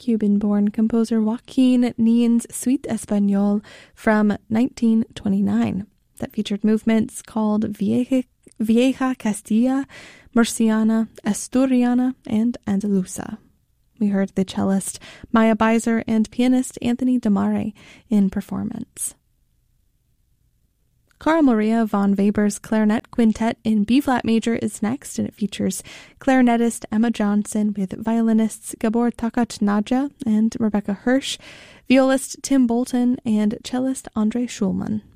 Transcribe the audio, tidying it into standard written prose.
Cuban-born composer Joaquin Nien's Suite Espagnole from 1929 that featured movements called Vieja Castilla, Murciana, Asturiana, and Andalusa. We heard the cellist Maya Beiser and pianist Anthony Damare in performance. Carl Maria von Weber's Clarinet Quintet in B-flat major is next, and it features clarinetist Emma Johnson with violinists Gabor Takat Nadja and Rebecca Hirsch, violist Tim Bolton, and cellist Andre Schulman.